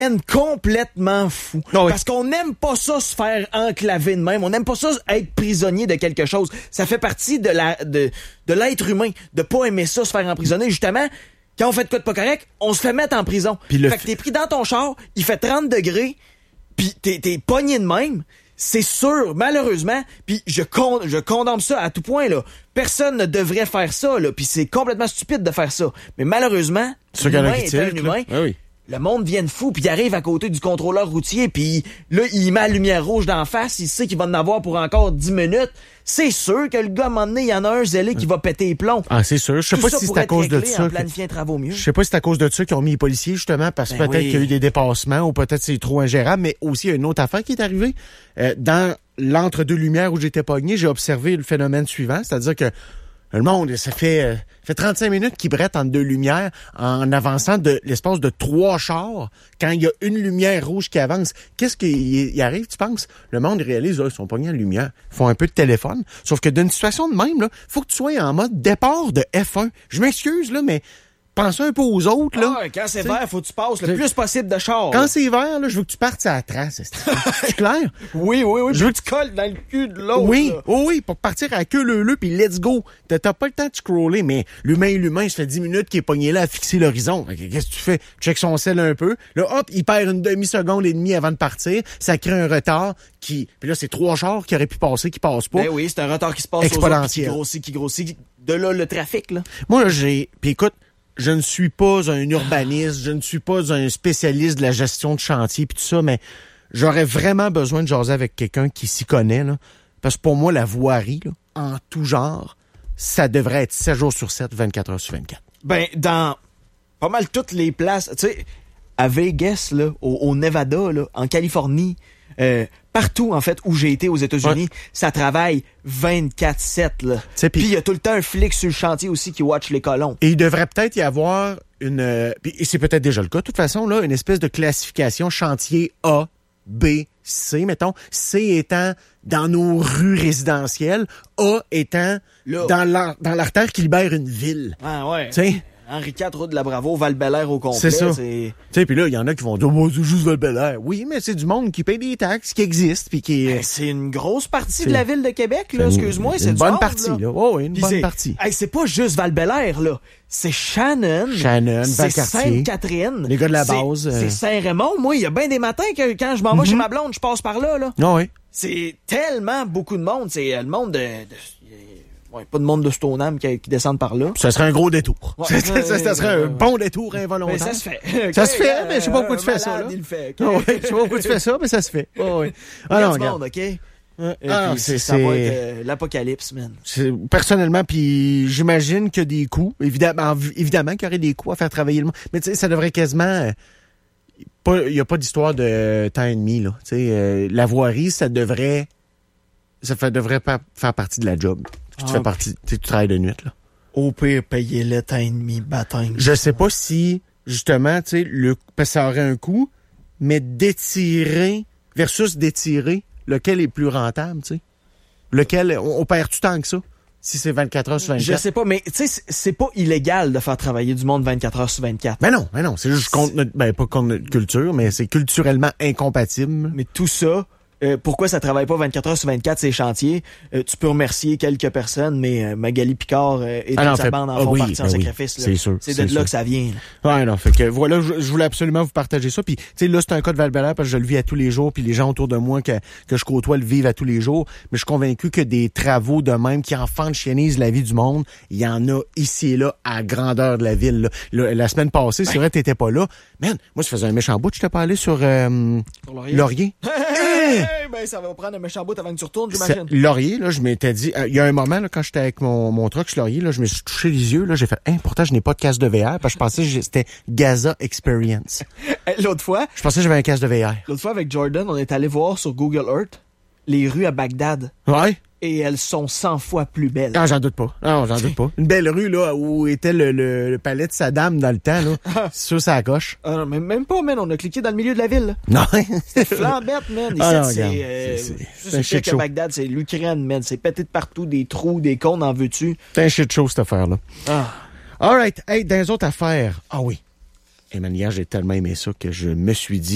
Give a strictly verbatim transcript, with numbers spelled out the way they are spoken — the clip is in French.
devienne complètement fou. Oh oui. Parce qu'on n'aime pas ça se faire enclaver de même. On n'aime pas ça être prisonnier de quelque chose. Ça fait partie de la de, de l'être humain, de pas aimer ça se faire emprisonner. Justement, quand on fait de quoi de pas correct, on se fait mettre en prison. Puis le fait que t'es pris dans ton char, il fait trente degrés, puis t'es, t'es pogné de même. C'est sûr, malheureusement, puis je, con, je condamne ça à tout point, là. Personne ne devrait faire ça, là, puis c'est complètement stupide de faire ça. Mais malheureusement, l'humain est un humain. Ah oui. Le monde vient fou, puis il arrive à côté du contrôleur routier, puis là, il met la lumière rouge d'en face, il sait qu'il va en avoir pour encore dix minutes. C'est sûr que le gars, à un moment donné, il y en a un zélé qui va péter les plombs. Ah, c'est sûr. Je sais Tout pas ça si c'est pourrait à cause être de réglé ça. en que- planifiant les travaux mieux. Je sais pas si c'est à cause de ça qu'ils ont mis les policiers, justement, parce que Ben peut-être oui. qu'il y a eu des dépassements ou peut-être c'est trop ingérable, mais aussi il y a une autre affaire qui est arrivée. Euh, dans l'entre-deux lumières où j'étais pogné, j'ai observé le phénomène suivant, c'est-à-dire que le monde, ça fait, euh, fait trente-cinq minutes qu'il brette entre deux lumières en avançant de l'espace de trois chars quand il y a une lumière rouge qui avance. Qu'est-ce qui y arrive, tu penses? Le monde réalise, là, ils sont pognés en lumière, ils font un peu de téléphone. Sauf que d'une situation de même, là, faut que tu sois en mode départ de F un. Je m'excuse, là, mais pensez un peu aux autres, là. Ah, quand c'est T'sais, vert, faut que tu passes le t'sais, plus possible de char. Quand là. c'est vert, là, je veux que tu partes à la trace. C'est clair? Oui, oui, oui. Je Je veux veux que tu colles dans le cul de l'autre. Oui, là. oh oui, pour partir à queue leu-leu, puis let's go. T'as t'as pas le temps de scroller, mais l'humain est l'humain, ça fait dix minutes qu'il est pogné là à fixer l'horizon. Fait que Qu'est-ce que tu fais? Check son sel un peu. Là, hop, il perd une demi-seconde et demie avant de partir. Ça crée un retard qui... Puis là, c'est trois chars qui auraient pu passer, qui passent pas. Ben oui, c'est un retard qui se passe aux autres, Exponentiel. qui grossit, qui grossit. De là, le trafic, là. Moi, là, j'ai... Puis écoute, je ne suis pas un urbaniste, je ne suis pas un spécialiste de la gestion de chantier puis tout ça, mais j'aurais vraiment besoin de jaser avec quelqu'un qui s'y connaît, là. Parce que pour moi, la voirie, là, en tout genre, ça devrait être sept jours sur sept, vingt-quatre heures sur vingt-quatre. Ben, dans pas mal toutes les places, tu sais, à Vegas, là, au, au Nevada, là, en Californie, euh, partout, en fait, où j'ai été aux États-Unis, Ouais. ça travaille vingt-quatre sept, là. sais, Puis puis- il y a tout le temps un flic sur le chantier aussi qui watch les colons. Et il devrait peut-être y avoir une... euh, puis- et c'est peut-être déjà le cas, de toute façon, là, une espèce de classification chantier A, B, C, mettons. C étant dans nos rues résidentielles, A étant Là. dans l'ar- dans l'artère qui libère une ville. Ah ouais. Tu sais? Henri quatre, route de la Bravo, Val-Bélair au complet. C'est ça. C'est... Tu sais, puis là, il y en a qui vont dire, oh, c'est juste Val-Bélair. Oui, mais c'est du monde qui paye des taxes, qui existe, puis qui... Ben, c'est une grosse partie C'est- de la ville de Québec, là. une- Excuse-moi, une c'est du bonne monde, partie, là. là. Oh, oui, une Puis bonne c'est- partie. Hey, c'est pas juste Val-Bélair, là. C'est Shannon. Shannon, c'est Valcartier. Sainte-Catherine. Les gars de la C'est- base, euh. C'est Saint-Raymond. Moi, il y a bien des matins que quand je m'en vais Mhm. chez ma blonde, je passe par là, là. Non, oui. C'est tellement beaucoup de monde. C'est euh, le monde de... de- ouais, pas de monde de Stoneham qui, qui descendent par là. Ça serait un gros détour. Ouais. ça, ça- ça- ça serait un bon détour Mais involontaire. ça se fait. Ça Ok, se fait, euh, mais je sais pas pourquoi un tu fais ça, malade, là. il le fait. ok. Ah ouais, je sais pas pourquoi tu fais ça, mais ça se fait. Ah ouais. Il y Ah a non, du regarde. monde, OK? Ouais. Et Ah non, puis, c'est- ça va c'est- être euh, l'apocalypse, man. C'est- personnellement, puis j'imagine qu'il y a des coûts. Évidemment, évidemment qu'il y aurait des coûts à faire travailler le monde. Mais tu sais, ça devrait quasiment... euh, pas- Il n'y a pas d'histoire de temps et demi, là. Tu sais, euh, la voirie, ça devrait... Ça fait, devrait pas faire partie de la job. Tu Ah, fais partie... Tu sais, tu travailles de nuit, là. Au pire, payer le temps et demi, baptême. Je sais pas si, justement, tu sais, le, parce que ça aurait un coût, mais d'étirer versus d'étirer, lequel est plus rentable, tu sais? Lequel, on, on perd-tu tant que ça? Si c'est vingt-quatre heures sur vingt-quatre? Je sais pas, mais tu sais, c'est- c'est pas illégal de faire travailler du monde vingt-quatre heures sur vingt-quatre. Ben non, ben non, c'est juste contre notre, ben pas contre notre culture, mais c'est culturellement incompatible. Mais tout ça, euh, pourquoi ça travaille pas vingt-quatre heures sur vingt-quatre ces chantiers? Euh, tu peux remercier quelques personnes, mais euh, Magali Picard euh, et Ah toute non, sa fait- bande en ah font oui, partie en ben oui, sacrifice. là. c'est sûr, C'est c'est de là sûr. que ça vient. là. Ouais, non, fait que voilà, je, je voulais absolument vous partager ça. Puis, tu sais, là, c'est un cas de Val-Bélair parce que je le vis à tous les jours, puis les gens autour de moi que, que je côtoie le vivent à tous les jours. Mais je suis convaincu que des travaux de même qui enfantianisent la vie du monde, il y en a ici et là à grandeur de la ville. Là. Là, la semaine passée, c'est vrai que t'étais pas là. Man, moi, ça faisait un méchant bout, je t'ai pas allé sur euh, Pour Laurier. Laurier. Hey, ben, ça va prendre un méchant bout avant que tu retournes, Ça- j'imagine. Laurier, là, je m'étais dit, euh, il y a un moment, là, quand j'étais avec mon, mon truck sur Laurier, là, je me suis touché les yeux, là, j'ai fait, hein, pourtant, je n'ai pas de casque de V R, parce que je pensais que j'ai- c'était Gaza Experience. Hey, L'autre fois, Je pensais que j'avais un casque de V R. l'autre fois avec Jordan, on est allé voir sur Google Earth les rues à Bagdad. Ouais. Et elles sont cent fois plus belles. Ah, j'en doute pas. Non, j'en doute pas. Une belle rue, là, où était le, le, le palais de Saddam dans le temps, là. C'est sûr, ça accroche. Ah non, mais même pas, man. On a cliqué dans le milieu de la ville. là. Non. Flambette, man. Ici, Ah non, c'est, regarde, euh, c'est- c'est- ça, c'est un c'est shit pire que show. Bagdad, c'est l'Ukraine, man. C'est pété de partout, des trous, des cônes, en veux-tu? C'est un shit show, cette affaire-là. Ah. All right. Hey, dans les autres affaires. Ah oui. Et man, hier, j'ai tellement aimé ça que je me suis dit,